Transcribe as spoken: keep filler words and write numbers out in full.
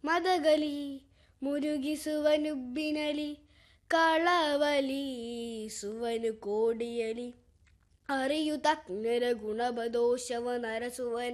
ಮದಗಲಿ ಮುರುಗಿಸುವನುಬ್ಬಿನಲಿ ಕಳವಲಿ ಸುವನು ಕೋಡಿಯಲಿ ಅರಿಯುತಜ್ಞರ ಗುಣಬದೋಷವ ನರಸುವನೆ